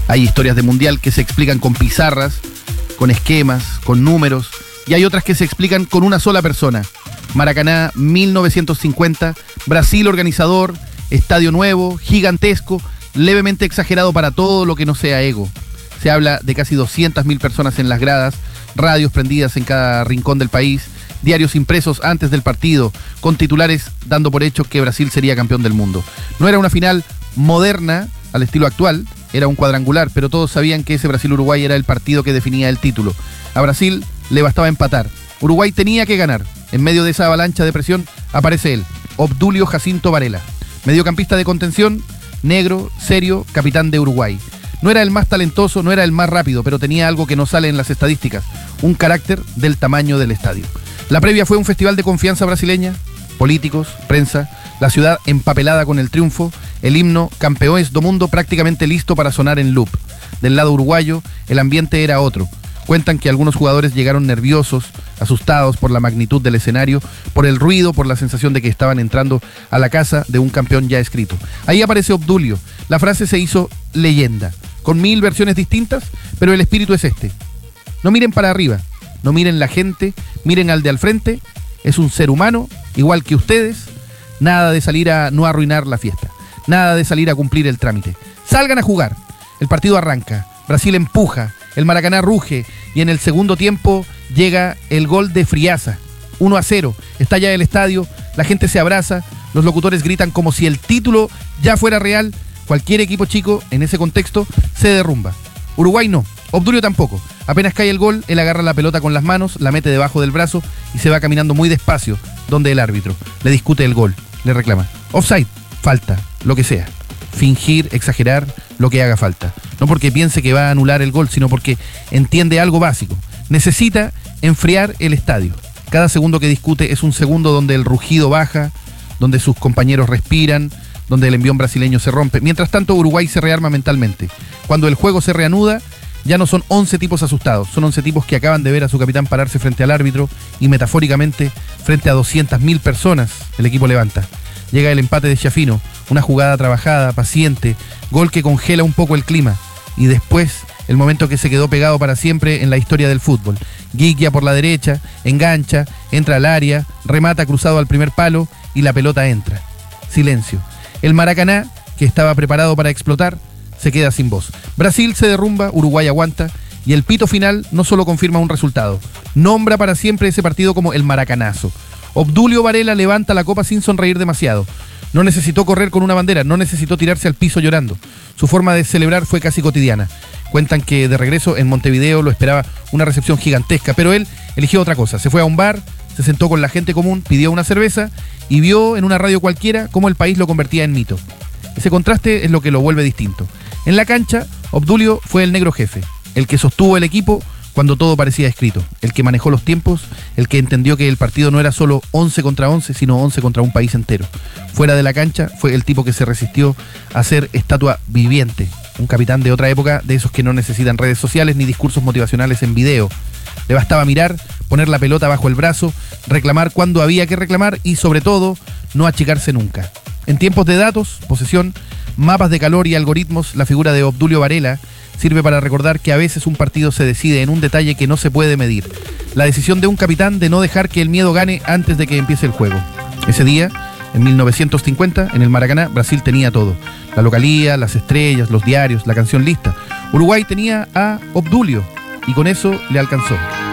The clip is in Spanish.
Hay historias de mundial que se explican con pizarras, con esquemas, con números, y hay otras que se explican con una sola persona. Maracaná 1950, Brasil organizador, estadio nuevo, gigantesco, levemente exagerado para todo lo que no sea ego. Se habla de casi 200.000 personas en las gradas, radios prendidas en cada rincón del país, diarios impresos antes del partido, con titulares dando por hecho que Brasil sería campeón del mundo. No era una final moderna al estilo actual, era un cuadrangular, pero todos sabían que ese Brasil-Uruguay era el partido que definía el título. A Brasil le bastaba empatar. Uruguay tenía que ganar. En medio de esa avalancha de presión aparece él, Obdulio Jacinto Varela, mediocampista de contención, negro, serio, capitán de Uruguay. No era el más talentoso, no era el más rápido, pero tenía algo que no sale en las estadísticas, un carácter del tamaño del estadio. La previa fue un festival de confianza brasileña, políticos, prensa, la ciudad empapelada con el triunfo, el himno Campeões do Mundo prácticamente listo para sonar en loop. Del lado uruguayo, el ambiente era otro. Cuentan que algunos jugadores llegaron nerviosos, asustados por la magnitud del escenario, por el ruido, por la sensación de que estaban entrando a la casa de un campeón ya escrito. Ahí aparece Obdulio. La frase se hizo leyenda, con 1000 versiones distintas, pero el espíritu es este. No miren para arriba, no miren la gente, miren al de al frente, es un ser humano, igual que ustedes. Nada de salir a no arruinar la fiesta, nada de salir a cumplir el trámite. Salgan a jugar, el partido arranca, Brasil empuja, el Maracaná ruge y en el segundo tiempo llega el gol de Friaza, 1-0, estalla el estadio, la gente se abraza, los locutores gritan como si el título ya fuera real. Cualquier equipo chico en ese contexto se derrumba. Uruguay no, Obdulio tampoco. Apenas cae el gol, él agarra la pelota con las manos, la mete debajo del brazo y se va caminando muy despacio donde el árbitro le discute el gol, le reclama offside, falta, lo que sea. Fingir, exagerar, lo que haga falta. No porque piense que va a anular el gol, sino porque entiende algo básico. Necesita enfriar el estadio. Cada segundo que discute es un segundo donde el rugido baja, donde sus compañeros respiran, donde el envión brasileño se rompe. Mientras tanto, Uruguay se rearma mentalmente. Cuando el juego se reanuda, ya no son 11 tipos asustados, son 11 tipos que acaban de ver a su capitán pararse frente al árbitro y metafóricamente frente a 200.000 personas. El equipo levanta. Llega el empate de Schiaffino, una jugada trabajada, paciente, gol que congela un poco el clima. Y después, el momento que se quedó pegado para siempre en la historia del fútbol. Guiglia por la derecha, engancha, entra al área, remata cruzado al primer palo y la pelota entra. Silencio. El Maracaná, que estaba preparado para explotar, se queda sin voz. Brasil se derrumba, Uruguay aguanta y el pito final no solo confirma un resultado, nombra para siempre ese partido como el Maracanazo. Obdulio Varela levanta la copa sin sonreír demasiado. No necesitó correr con una bandera, no necesitó tirarse al piso llorando. Su forma de celebrar fue casi cotidiana. Cuentan que de regreso en Montevideo lo esperaba una recepción gigantesca, pero él eligió otra cosa. Se fue a un bar, se sentó con la gente común, pidió una cerveza y vio en una radio cualquiera cómo el país lo convertía en mito. Ese contraste es lo que lo vuelve distinto. En la cancha, Obdulio fue el negro jefe, el que sostuvo el equipo cuando todo parecía escrito, el que manejó los tiempos, el que entendió que el partido no era solo 11 contra 11, sino 11 contra un país entero. Fuera de la cancha fue el tipo que se resistió a ser estatua viviente, un capitán de otra época, de esos que no necesitan redes sociales ni discursos motivacionales en video. Le bastaba mirar, poner la pelota bajo el brazo, reclamar cuando había que reclamar y, sobre todo, no achicarse nunca. En tiempos de datos, posesión, mapas de calor y algoritmos, la figura de Obdulio Varela sirve para recordar que a veces un partido se decide en un detalle que no se puede medir. La decisión de un capitán de no dejar que el miedo gane antes de que empiece el juego. Ese día, en 1950, en el Maracaná, Brasil tenía todo. La localía, las estrellas, los diarios, la canción lista. Uruguay tenía a Obdulio y con eso le alcanzó.